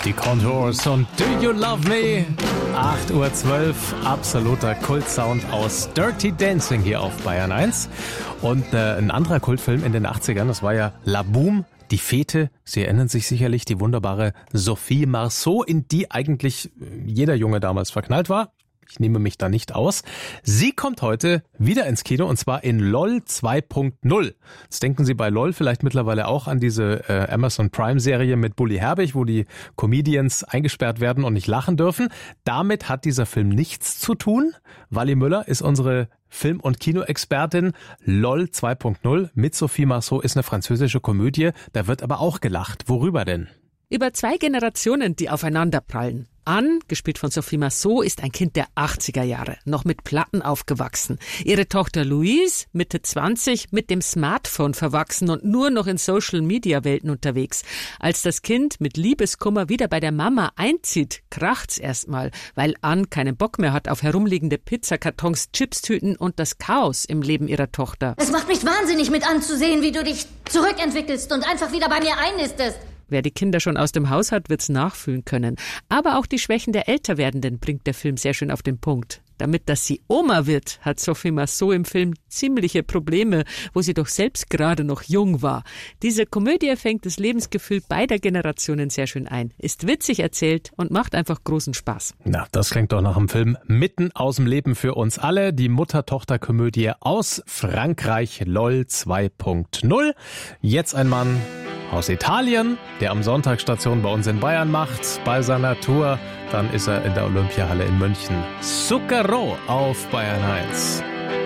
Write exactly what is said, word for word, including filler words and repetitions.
Die Contours und Do You Love Me? acht Uhr zwölf, absoluter Kultsound aus Dirty Dancing hier auf Bayern eins. Und äh, ein anderer Kultfilm in den achtzigern, das war ja La Boum, die Fete. Sie erinnern sich sicherlich, die wunderbare Sophie Marceau, in die eigentlich jeder Junge damals verknallt war. Ich nehme mich da nicht aus. Sie kommt heute wieder ins Kino und zwar in LOL zwei Punkt null. Jetzt denken Sie bei LOL vielleicht mittlerweile auch an diese äh, Amazon Prime Serie mit Bully Herbig, wo die Comedians eingesperrt werden und nicht lachen dürfen. Damit hat dieser Film nichts zu tun. Wally Müller ist unsere Film- und Kinoexpertin. LOL zwei Punkt null mit Sophie Marceau ist eine französische Komödie. Da wird aber auch gelacht. Worüber denn? Über zwei Generationen, die aufeinanderprallen. Anne, gespielt von Sophie Marceau, ist ein Kind der achtziger Jahre, noch mit Platten aufgewachsen. Ihre Tochter Louise, Mitte zwanzig, mit dem Smartphone verwachsen und nur noch in Social-Media-Welten unterwegs. Als das Kind mit Liebeskummer wieder bei der Mama einzieht, kracht's erstmal, weil Anne keinen Bock mehr hat auf herumliegende Pizzakartons, Chipstüten und das Chaos im Leben ihrer Tochter. Es macht mich wahnsinnig mit anzusehen, wie du dich zurückentwickelst und einfach wieder bei mir einnistest. Wer die Kinder schon aus dem Haus hat, wird's nachfühlen können. Aber auch die Schwächen der Älterwerdenden bringt der Film sehr schön auf den Punkt. Damit, dass sie Oma wird, hat Sophie Marceau im Film ziemliche Probleme, wo sie doch selbst gerade noch jung war. Diese Komödie fängt das Lebensgefühl beider Generationen sehr schön ein, ist witzig erzählt und macht einfach großen Spaß. Na, das klingt doch nach einem Film mitten aus dem Leben für uns alle. Die Mutter-Tochter-Komödie aus Frankreich, LOL zwei Punkt null. Jetzt ein Mann aus Italien, der am Sonntag Station bei uns in Bayern macht, bei seiner Tour. Dann ist er in der Olympiahalle in München. Zucchero auf Bayern eins.